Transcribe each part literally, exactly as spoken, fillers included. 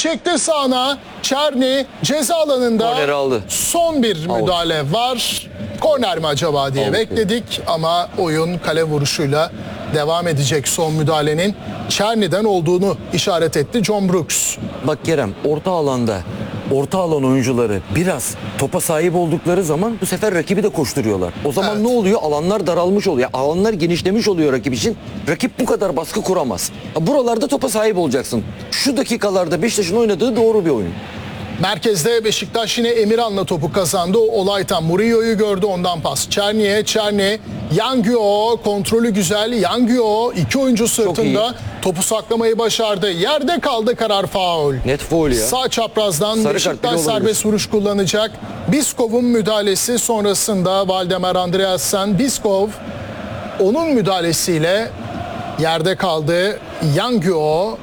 çekti sağına. Çerni ceza alanında Korneri aldı. son bir Out. müdahale var. Korner mi acaba diye Out. bekledik ama oyun kale vuruşuyla devam edecek. Son müdahalenin Çerni'den olduğunu işaret etti John Brooks. Bak Kerem, orta alanda orta alan oyuncuları biraz topa sahip oldukları zaman bu sefer rakibi de koşturuyorlar. O zaman Evet. ne oluyor? Alanlar daralmış oluyor. Alanlar genişlemiş oluyor rakip için. Rakip bu kadar baskı kuramaz. Buralarda topa sahip olacaksın. Şu dakikalarda Beşiktaş'ın oynadığı doğru bir oyun. Merkezde Beşiktaş yine Emirhan'la topu kazandı. Olaytan Murillo'yu gördü, ondan pas Çerni'ye. Çerni, Yangio kontrolü güzel. Yangio iki oyuncu sırtında topu saklamayı başardı. Yerde kaldı, karar faul. Net faul ya. Sağ çaprazdan Sarı kart bile Beşiktaş olabilir. serbest vuruş kullanacak. Biskov'un müdahalesi sonrasında Valdemar Andreasen. Biskov onun müdahalesiyle yerde kaldı. Yangio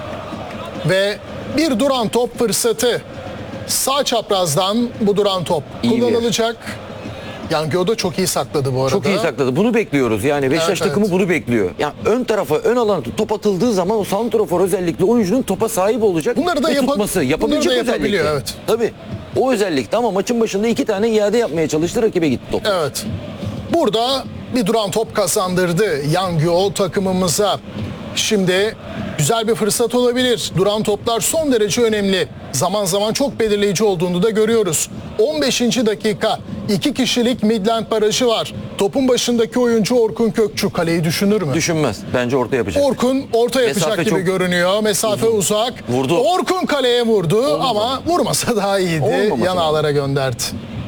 ve bir duran top fırsatı. Sağ çaprazdan bu duran top İyi bir kullanılacak. Yangio da çok iyi sakladı bu arada. Çok iyi sakladı. Bunu bekliyoruz. Yani Beşiktaş Evet, takımı evet. bunu bekliyor. Yani ön tarafa, ön alana top atıldığı zaman o santrafor özellikle oyuncunun topa sahip olacak. Bunları da ve yapa- tutması, yapabilecek bunları da özellikle. yapabiliyor, evet. Tabii. O özellikle ama maçın başında iki tane iade yapmaya çalıştı. Rakibe gitti top. Evet. Burada bir duran top kazandırdı Yangio takımımıza. Şimdi güzel bir fırsat olabilir. Duran toplar son derece önemli. Zaman zaman çok belirleyici olduğunu da görüyoruz. on beşinci dakika. iki kişilik Midland barajı var. Topun başındaki oyuncu Orkun Kökçü kaleyi düşünür mü? Düşünmez. Bence orta yapacak. Orkun orta yapacak Mesafe gibi çok görünüyor. Mesafe uzak. Vurdu. Orkun kaleye vurdu ama vurmasa daha iyiydi. Olmaması Yan ağlara gönderdi.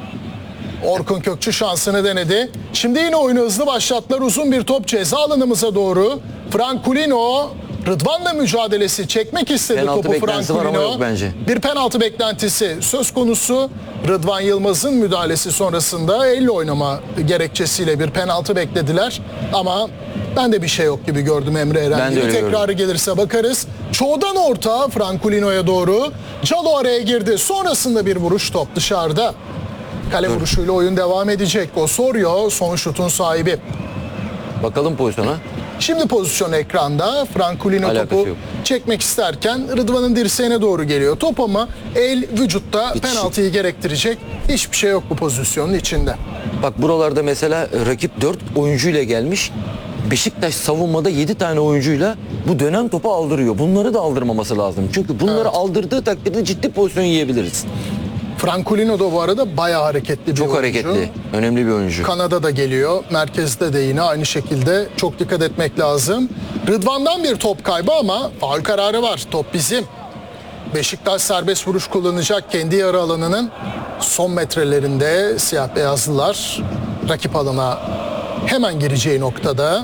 Orkun Kökçü şansını denedi. Şimdi yine oyunu hızlı başlattılar. Uzun bir top ceza alanımıza doğru. Franculino Rıdvan'la mücadelesi çekmek istedi Penaltı topu beklentisi var ama Franculino. yok bence. Bir penaltı beklentisi söz konusu. Rıdvan Yılmaz'ın müdahalesi sonrasında elle oynama gerekçesiyle bir penaltı beklediler. Ama ben de bir şey yok gibi gördüm Emre Eren. Ben de gibi. öyle Tekrarı gelirse bakarız. Çoğdan orta Franculino'ya doğru. Calo araya girdi. Sonrasında bir vuruş, top dışarıda. Kale vuruşuyla oyun devam edecek. Osorio son şutun sahibi. Bakalım pozisyona. Şimdi pozisyon ekranda. Franculino Alakası topu yok. çekmek isterken Rıdvan'ın dirseğine doğru geliyor. Top ama el vücutta Hiç- penaltıyı gerektirecek hiçbir şey yok bu pozisyonun içinde. Bak buralarda mesela rakip dört oyuncuyla gelmiş. Beşiktaş savunmada yedi tane oyuncuyla bu dönen topu aldırıyor. Bunları da aldırmaması lazım. Çünkü bunları Evet. aldırdığı takdirde ciddi pozisyon yiyebiliriz. Franculino da bu arada bayağı hareketli bir Çok oyuncu. hareketli. Önemli bir oyuncu. Kanada da geliyor. Merkezde de yine aynı şekilde çok dikkat etmek lazım. Rıdvan'dan bir top kaybı ama faul kararı var. Top bizim. Beşiktaş serbest vuruş kullanacak kendi yarı alanının son metrelerinde siyah beyazlılar rakip alana hemen gireceği noktada.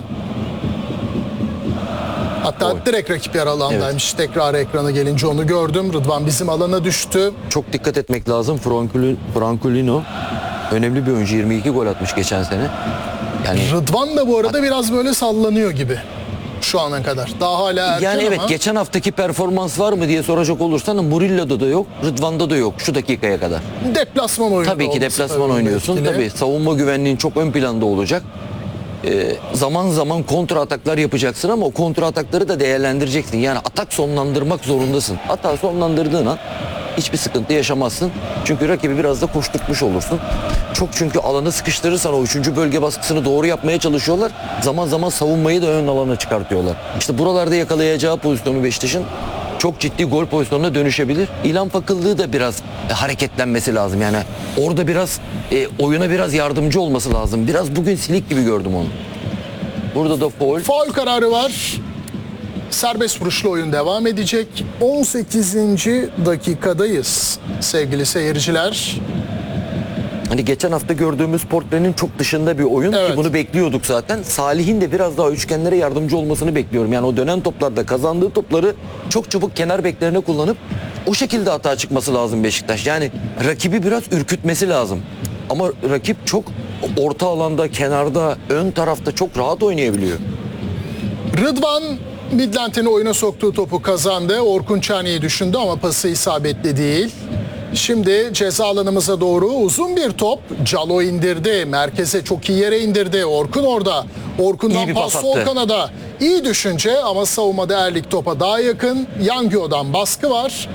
Hatta Gol. direkt rakip yarı alandaymış. Tekrar ekrana gelince onu gördüm. Rıdvan bizim alana düştü. Çok dikkat etmek lazım. Franculino, Franculino önemli bir oyuncu. yirmi iki gol atmış geçen sene. Yani Rıdvan da bu arada biraz böyle sallanıyor gibi şu ana kadar. Daha hala erken yani evet ama geçen haftaki performans var mı diye soracak olursan Murillo'da da yok, Rıdvan'da da yok şu dakikaya kadar. deplasman oyunu Tabii ki olması deplasman tabii oynuyorsun. etkili. Tabii savunma güvenliğin çok ön planda olacak. Ee, zaman zaman kontra ataklar yapacaksın ama o kontra atakları da değerlendireceksin. Yani atak sonlandırmak zorundasın. Hata sonlandırdığın an hiçbir sıkıntı yaşamazsın. Çünkü rakibi biraz da koşturtmuş olursun. Çok çünkü alanı sıkıştırırsan o üçüncü bölge baskısını doğru yapmaya çalışıyorlar. Zaman zaman savunmayı da ön alana çıkartıyorlar. İşte buralarda yakalayacağı pozisyonu Beşiktaş'ın çok ciddi gol pozisyonuna dönüşebilir. İlhan Fakıllığı da biraz e, hareketlenmesi lazım. Yani orada biraz e, oyuna biraz yardımcı olması lazım. Biraz bugün silik gibi gördüm onu. Burada da foul. Faul kararı var. Serbest vuruşlu oyun devam edecek. on sekizinci dakikadayız sevgili seyirciler. Hani geçen hafta gördüğümüz portrenin çok dışında bir oyun Evet. ki bunu bekliyorduk zaten. Salih'in de biraz daha üçgenlere yardımcı olmasını bekliyorum. Yani o dönen toplarda kazandığı topları çok çabuk kenar beklerine kullanıp o şekilde hata çıkması lazım Beşiktaş. Yani rakibi biraz ürkütmesi lazım. Ama rakip çok orta alanda, kenarda, ön tarafta çok rahat oynayabiliyor. Rıdvan Midland'in oyuna soktuğu topu kazandı. Orkun Çerni'yi düşündü ama pası isabetli değil. Şimdi ceza alanımıza doğru uzun bir top. Calo indirdi. Merkeze çok iyi yere indirdi. Orkun orada. Orkun'dan İyi bir pas pas sol attı. kanada. İyi düşünce ama savunmada Erlik topa daha yakın. Yangio'dan baskı var.